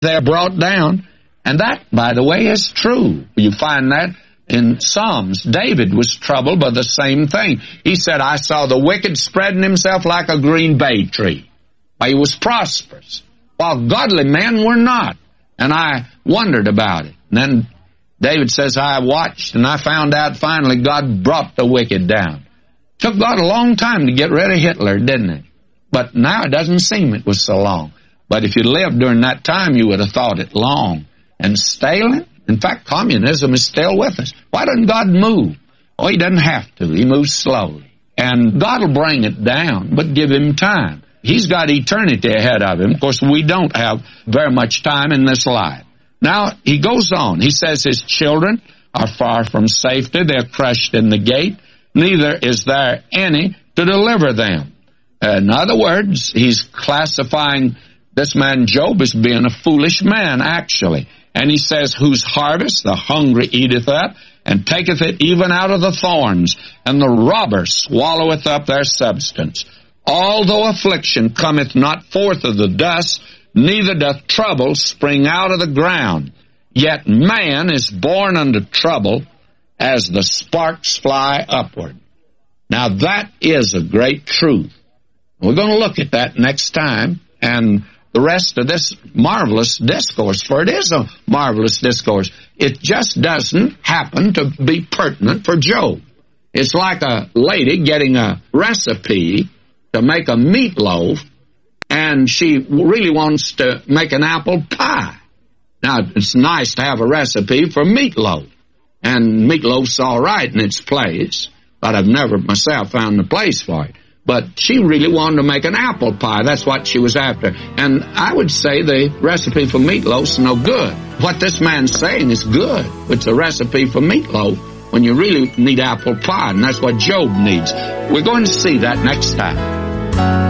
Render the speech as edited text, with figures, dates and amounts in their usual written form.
they're brought down. And that, by the way, is true. You find that in Psalms. David was troubled by the same thing. He said, I saw the wicked spreading himself like a green bay tree. He was prosperous, while godly men were not. And I wondered about it. And then David says, I watched, and I found out finally God brought the wicked down. Took God a long time to get rid of Hitler, didn't it? But now it doesn't seem it was so long. But if you lived during that time, you would have thought it long. And Stalin, in fact, communism is still with us. Why doesn't God move? Oh, he doesn't have to. He moves slowly. And God will bring it down, but give him time. He's got eternity ahead of him. Of course, we don't have very much time in this life. Now, he goes on. He says his children are far from safety. They're crushed in the gate. Neither is there any to deliver them. In other words, he's classifying this man Job as being a foolish man, actually. And he says, whose harvest the hungry eateth up, and taketh it even out of the thorns, and the robber swalloweth up their substance. Although affliction cometh not forth of the dust, neither doth trouble spring out of the ground. Yet man is born unto trouble, as the sparks fly upward. Now that is a great truth. We're going to look at that next time, and the rest of this marvelous discourse, for it is a marvelous discourse. It just doesn't happen to be pertinent for Job. It's like a lady getting a recipe to make a meatloaf, and she really wants to make an apple pie. Now, it's nice to have a recipe for meatloaf, and meatloaf's all right in its place, but I've never myself found the place for it. But she really wanted to make an apple pie. That's what she was after. And I would say the recipe for meatloaf's no good. What this man's saying is good. It's a recipe for meatloaf when you really need apple pie, and that's what Job needs. We're going to see that next time.